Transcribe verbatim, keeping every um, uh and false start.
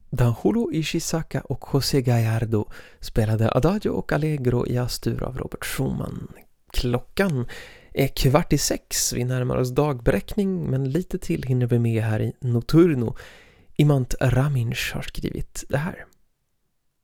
Danjolo Ishizaka och José Gallardo spelade Adagio och Allegro i Astur av Robert Schumann. Klockan är kvart i sex, vi närmar oss dagbräckning, men lite till hinner vi med här i Notturno. Imant Raminsh har skrivit det här.